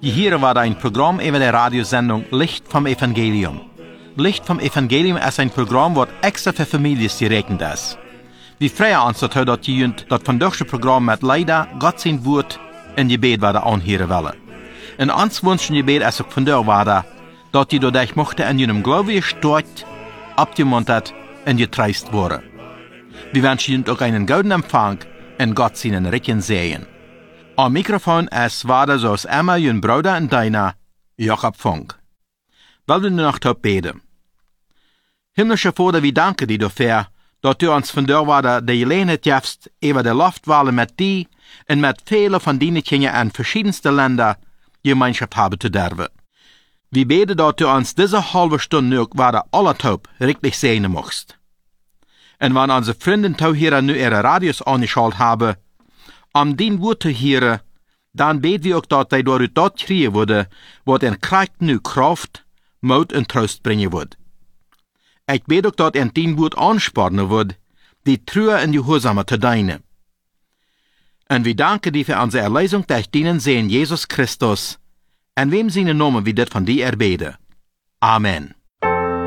Hier war ein Programm über der Radiosendung Licht vom Evangelium. Licht vom Evangelium ist ein Programm, das extra für Familien gerechnet ist. Wir freuen uns, dass ihr das von diesem Programm mit leider Gott sein Wort in Gebet anhören wollen. Und uns wünschen Gebet ist auch von dir war, dass ihr dadurch möchte in ihrem Glauben gestärkt, abgemuntert und getreist worden. Wir wünschen Ihnen auch einen guten Empfang und Gott seinen Recken sehen. Am Mikrofon ist war zoals Emma, Ihren Bruder und deiner, Jakob Funk. Wollen wir noch beten? Himmlischer Vater, wir danken dir dafür, dass du uns von der Wader die Gelegenheit gibst, über die Luftwahlen mit dir und mit vielen von deinen Kindern in verschiedensten Ländern Gemeinschaft haben zu dürfen. Wir beten, dass du uns diese halbe Stunde noch Wader alle taub richtig sehen möchtest. Und wenn unsere Freunde hier nu ihre Radios angeschaltet haben, dein Wort zu hören, dann beten wir auch, dass die durch das kriegen würde, was in Kraft nu Kraft, Mut und Trost bringen wird. Ich bete auch, dass dein Wort anspornen wird, die Treue und die Gehorsame zu dienen. Und wir danken dir für unsere Erlösung durch deinen Sohn Jesus Christus, in wem seine Namen wir das von dir erbeten. Amen.